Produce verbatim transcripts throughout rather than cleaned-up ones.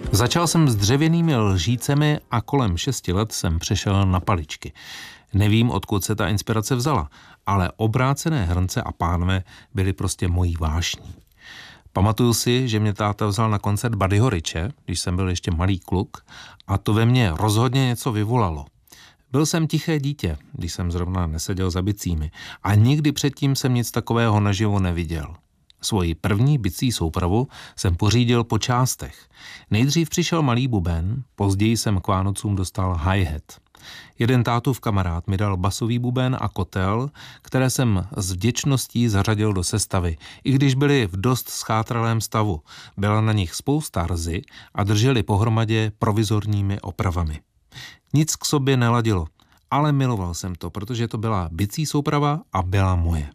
Začal jsem s dřevěnými lžícemi a kolem šesti let jsem přešel na paličky. Nevím, odkud se ta inspirace vzala, ale obrácené hrnce a pánve byly prostě mojí vášní. Pamatuju si, že mě táta vzal na koncert Buddyho Riche, když jsem byl ještě malý kluk, a to ve mně rozhodně něco vyvolalo. Byl jsem tiché dítě, když jsem zrovna neseděl za bicími, a nikdy předtím jsem nic takového naživo neviděl. Svoji první bicí soupravu jsem pořídil po částech. Nejdřív přišel malý buben, později jsem k Vánocům dostal hi-hat. Jeden tátův kamarád mi dal basový buben a kotel, které jsem s vděčností zařadil do sestavy, i když byly v dost schátralém stavu. Byla na nich spousta rzy a drželi pohromadě provizorními opravami. Nic k sobě neladilo, ale miloval jsem to, protože to byla bicí souprava a byla moje.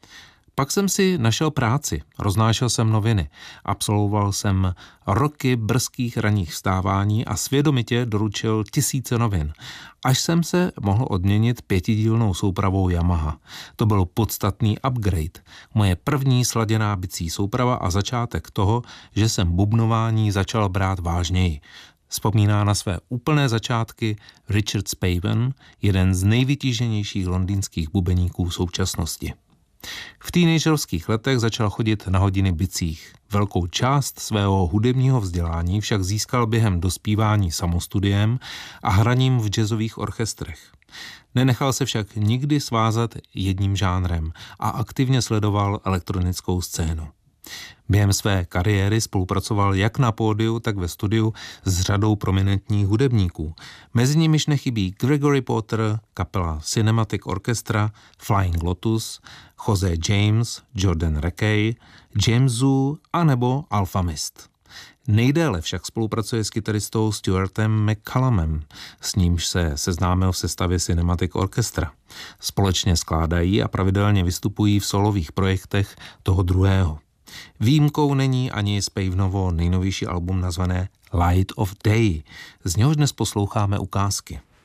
Pak jsem si našel práci, roznášel jsem noviny, absolvoval jsem roky brzkých ranních vstávání a svědomitě doručil tisíce novin, až jsem se mohl odměnit pětidílnou soupravou Yamaha. To byl podstatný upgrade, moje první sladěná bicí souprava a začátek toho, že jsem bubnování začal brát vážněji. Vzpomíná na své úplné začátky Richard Spaven, jeden z nejvytíženějších londýnských bubeníků v současnosti. V teenagerovských letech začal chodit na hodiny bicích. Velkou část svého hudebního vzdělání však získal během dospívání samostudiem a hraním v jazzových orchestrech. Nenechal se však nikdy svázat jedním žánrem a aktivně sledoval elektronickou scénu. Během své kariéry spolupracoval jak na pódiu, tak ve studiu s řadou prominentních hudebníků. Mezi nimiž nechybí Gregory Porter, kapela Cinematic Orchestra, Flying Lotus, Jose James, Jordan Rakey, James Zoo a nebo Alfa Mist. Nejdéle však spolupracuje s kytaristou Stuartem McCallumem, s nímž se seznámil v sestavě Cinematic Orchestra. Společně skládají a pravidelně vystupují v solových projektech toho druhého. Výjimkou není ani Spavenovo nejnovější album nazvané Light of Day, z něhož dnes posloucháme ukázky.